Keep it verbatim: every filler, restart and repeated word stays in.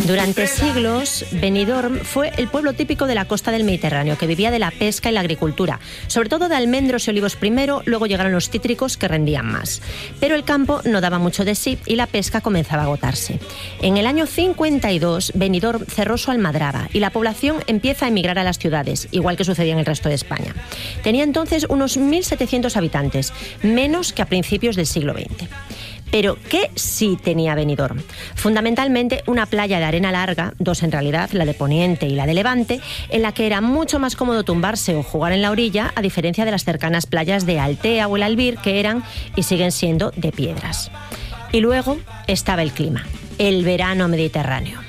Durante siglos, Benidorm fue el pueblo típico de la costa del Mediterráneo, que vivía de la pesca y la agricultura, sobre todo de almendros y olivos primero, luego llegaron los cítricos que rendían más. Pero el campo no daba mucho de sí y la pesca comenzaba a agotarse. En el año cincuenta y dos, Benidorm cerró su almadraba y la población empieza a emigrar a las ciudades, igual que sucedía en el resto de España. Tenía entonces unos mil setecientos habitantes, menos que a principios del siglo veinte. Pero ¿qué sí tenía Benidorm? Fundamentalmente una playa de arena larga, dos en realidad, la de Poniente y la de Levante, en la que era mucho más cómodo tumbarse o jugar en la orilla, a diferencia de las cercanas playas de Altea o el Albir, que eran y siguen siendo de piedras. Y luego estaba el clima, el verano mediterráneo.